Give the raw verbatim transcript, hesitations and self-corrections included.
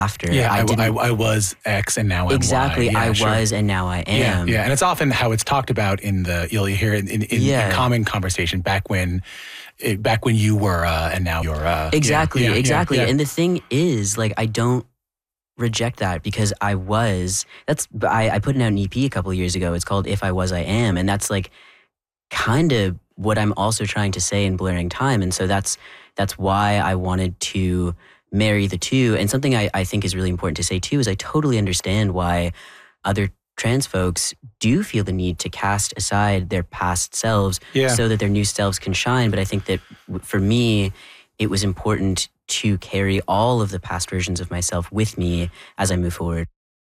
after. Yeah, I, I, didn't, I, I was X and now I'm exactly, Y. Yeah, I sure. was and now I am. Yeah, yeah, and it's often how it's talked about in the, you'll hear it in, in, Yeah. in common conversation back when it, back when you were uh, and now you're uh, exactly, yeah, yeah, exactly. yeah, yeah. And the thing is, like, I don't reject that because I was, that's, I, I put out an E P a couple of years ago. It's called If I Was, I Am. And that's like kind of what I'm also trying to say in Blurring Time. And so that's, that's why I wanted to marry the two. And something I, I think is really important to say too is I totally understand why other trans folks do feel the need to cast aside their past selves Yeah. so that their new selves can shine. But I think that w- for me, it was important to carry all of the past versions of myself with me as I move forward.